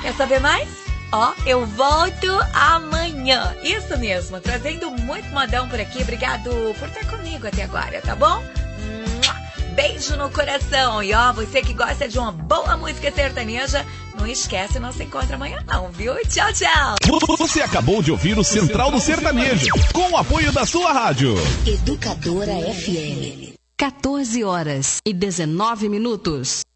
Quer saber mais? Ó, eu volto amanhã. Isso mesmo, trazendo muito modão por aqui. Obrigado por estar comigo até agora, tá bom? Beijo no coração. E ó, você que gosta de uma boa música sertaneja, não esquece, não se encontra amanhã não, viu? Tchau, tchau. Você acabou de ouvir o Central do Sertanejo, com o apoio da sua rádio. Educadora FM. 14 horas e 19 minutos.